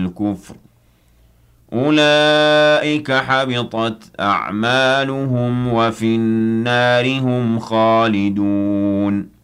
الكفر أولئك حبطت أعمالهم وفي النار هم خالدون